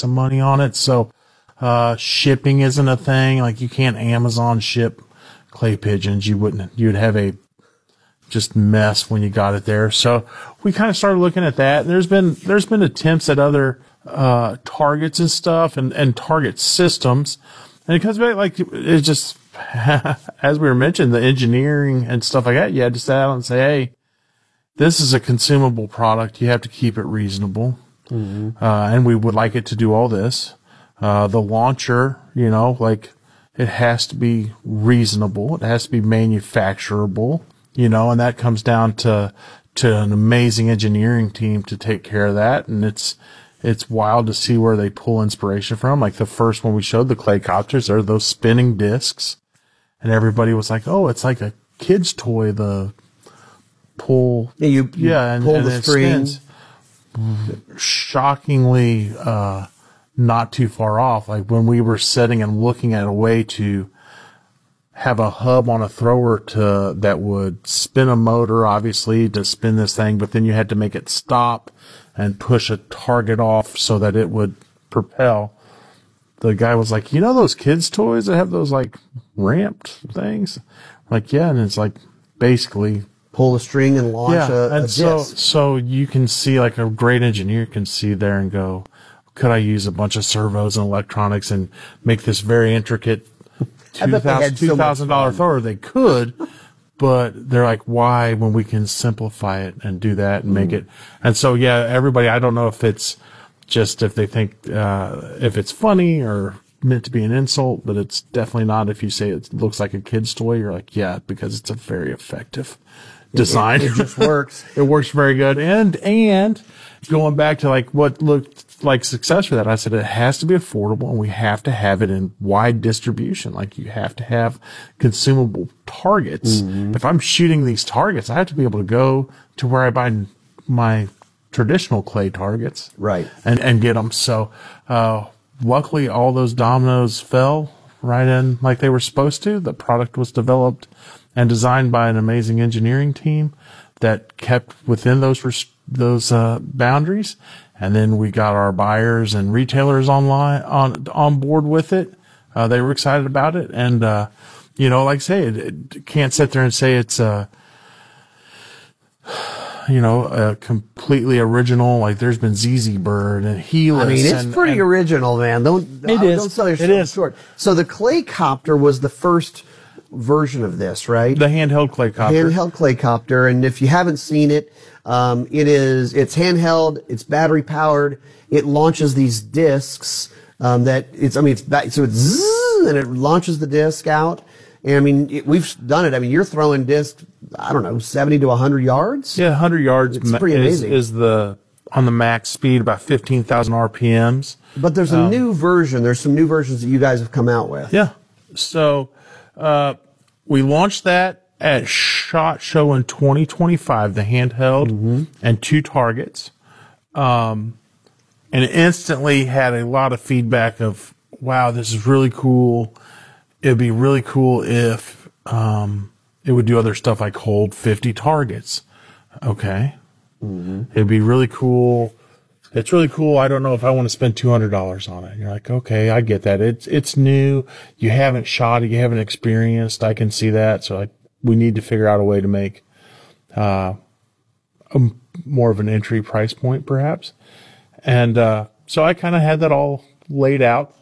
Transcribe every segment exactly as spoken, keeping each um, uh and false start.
some money on it. So, uh, shipping isn't a thing. Like you can't Amazon ship clay pigeons. You wouldn't, you'd have a just mess when you got it there. So we kind of started looking at that. There's been, there's been attempts at other, uh, targets and stuff and, and target systems. And it comes back like, it's just, as we were mentioning, the engineering and stuff like that, you had to sit out and say, hey, this is a consumable product. You have to keep it reasonable. Mm-hmm. Uh, and we would like it to do all this. Uh, the launcher, you know, like it has to be reasonable. It has to be manufacturable, you know, and that comes down to, to an amazing engineering team to take care of that. And it's, it's wild to see where they pull inspiration from. Like the first one we showed, the clay copters, are those spinning discs. And everybody was like, oh, it's like a kid's toy, the pull. Yeah, you, you yeah, and, pull and the it string. Spins. Shockingly, uh, not too far off. Like when we were setting and looking at a way to have a hub on a thrower to, that would spin a motor, obviously, to spin this thing, but then you had to make it stop and push a target off so that it would propel. The guy was like, you know those kids' toys that have those like ramped things? Like, yeah, and it's like basically pull the string and launch yeah, a, and a so, disc. So you can see, like a great engineer can see there and go, could I use a bunch of servos and electronics and make this very intricate two thousand dollars thrower? They could, but they're like, why when we can simplify it and do that and mm. make it? And so, yeah, everybody, I don't know if it's just if they think, uh, if it's funny or meant to be an insult, but it's definitely not. If you say it looks like a kid's toy, you're like, yeah, because it's a very effective design. It, it just works. It works very good. And, and going back to like what looked like success for that, I said it has to be affordable and we have to have it in wide distribution. Like you have to have consumable targets. Mm-hmm. If I'm shooting these targets, I have to be able to go to where I buy my traditional clay targets. Right. And, and get them. So, uh, luckily all those dominoes fell right in like they were supposed to. The product was developed and designed by an amazing engineering team that kept within those, those, uh, boundaries. And then we got our buyers and retailers online on, on board with it. Uh, they were excited about it. And, uh, you know, like I say, it, it can't sit there and say it's, uh, you know, a completely original. Like there's been Z Z Bird and Helix. I mean, it's and, pretty and original, man. Don't, it uh, is. Don't sell yourself it is. short. So the clay copter was the first version of this, right? The handheld clay copter. Handheld clay copter. And if you haven't seen it, um, it is, it's handheld, it's battery powered. It launches these discs, um, that it's, I mean, it's back, so it's zzz, and it launches the disc out. And I mean, it, we've done it. I mean, you're throwing discs, I don't know, seventy to one hundred yards? Yeah, one hundred yards. It's pretty is, amazing. Is the, on the max speed, about fifteen thousand R P Ms. But there's a um, new version. There's some new versions that you guys have come out with. Yeah. So, uh, we launched that at SHOT Show in twenty twenty-five, the handheld mm-hmm. and two targets. Um, and it instantly had a lot of feedback of, wow, this is really cool. It'd be really cool if, um, it would do other stuff like hold fifty targets. Okay. Mm-hmm. It'd be really cool. It's really cool. I don't know if I want to spend two hundred dollars on it. And you're like, okay, I get that. It's, it's new. You haven't shot it. You haven't experienced. I can see that. So I, we need to figure out a way to make, uh, a, more of an entry price point perhaps. And, uh, so I kind of had that all laid out,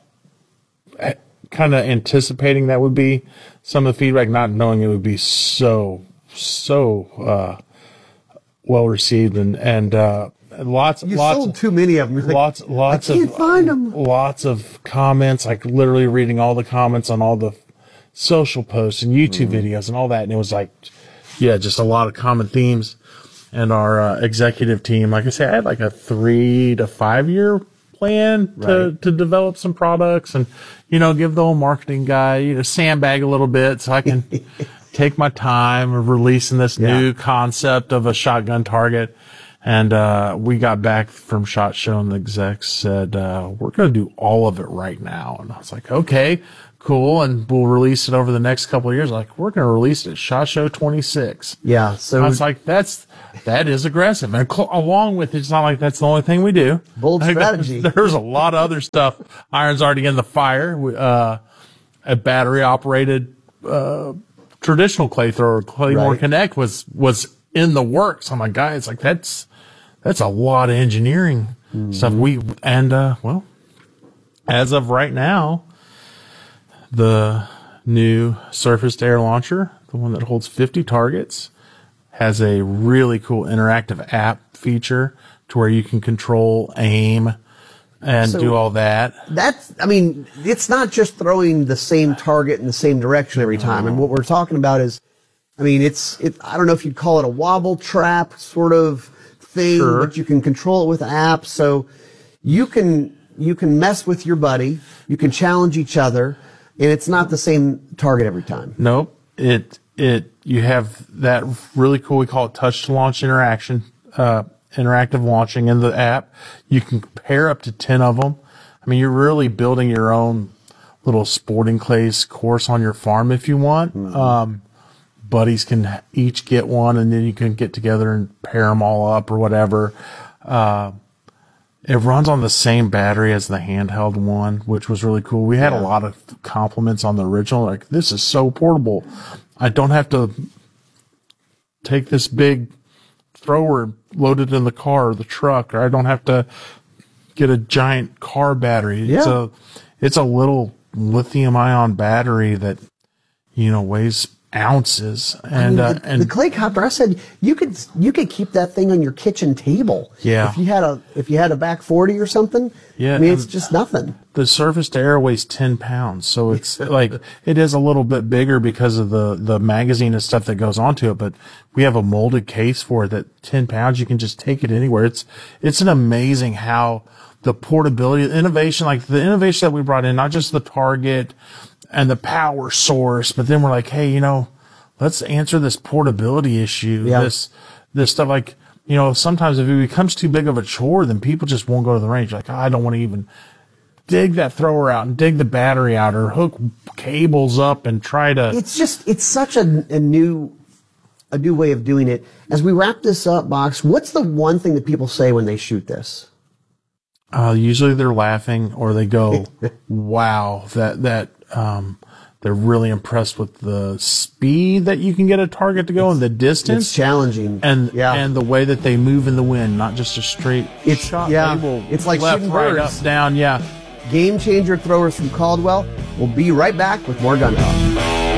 kind of anticipating that would be some of the feedback, not knowing it would be so, so, uh, well received and, and, uh, lots, you lots, sold too many of them. Like, lots, lots I can't of, find them. lots of comments, like literally reading all the comments on all the social posts and YouTube mm. videos and all that. And it was like, yeah, just a lot of common themes. And our uh, executive team, like I said, I had like a three to five year plan to, right. to develop some products and, you know, give the old marketing guy, you know, sandbag a little bit so I can take my time of releasing this yeah. new concept of a shotgun target. And, uh, we got back from SHOT Show and the execs said, uh, we're going to do all of it right now. And I was like, okay, cool. And we'll release it over the next couple of years. Like, we're going to release it at SHOT Show twenty-six. Yeah. So I was like, that's, that is aggressive. And cl- along with it, it's not like that's the only thing we do. Bold Like, strategy. There's, there's a lot of other stuff. Iron's already in the fire. We, uh, a battery operated, uh, traditional clay thrower, Claymore Right. Connect was, was in the works. I'm like, guys, like that's, that's a lot of engineering mm-hmm. stuff. We, and, uh, well, as of right now, the new surface to air launcher, the one that holds fifty targets, has a really cool interactive app feature to where you can control aim and So- do all that. That's, I mean, it's not just throwing the same target in the same direction every time. And what we're talking about is, I mean, it's, it, I don't know if you'd call it a wobble trap sort of thing, Sure. but you can control it with apps. So you can, you can mess with your buddy, you can challenge each other, and it's not the same target every time. Nope. It, it, you have that really cool, we call it touch to launch interaction, uh, interactive launching in the app. You can pair up to ten of them. I mean, you're really building your own little sporting clays course on your farm if you want. Mm-hmm. Um, buddies can each get one, and then you can get together and pair them all up or whatever. Uh, it runs on the same battery as the handheld one, which was really cool. We had Yeah. a lot of compliments on the original. Like, this is so portable. I don't have to take this big thrower loaded in the car or the truck, or I don't have to get a giant car battery. Yeah. It's a, it's a little lithium ion battery that, you know, weighs ounces. And, I mean, uh, the, and the clay copter, I said you could you could keep that thing on your kitchen table. Yeah. If you had a if you had a back forty or something. Yeah, I mean, it's and- just nothing. the surface to air weighs ten pounds. So it's like, it is a little bit bigger because of the, the magazine and stuff that goes onto it, but we have a molded case for it that ten pounds, you can just take it anywhere. It's, it's an amazing how the portability, the innovation, like the innovation that we brought in, not just the target and the power source, but then we're like, hey, you know, let's answer this portability issue. Yeah. This, this stuff, like, you know, sometimes if it becomes too big of a chore, then people just won't go to the range. Like, oh, I don't want to even dig that thrower out and dig the battery out or hook cables up and try to. It's just it's such a, a new a new way of doing it. As we wrap this up, Box, what's the one thing that people say when they shoot this? Uh, usually they're laughing or they go, wow, that, that, um, they're really impressed with the speed that you can get a target to go and the distance. It's challenging. And, yeah. and the way that they move in the wind, not just a straight It's- shot. yeah, They will it's like left, shooting right, birds. up, down. Yeah. Game changer throwers from Caldwell. We'll be right back with more Gun Talk.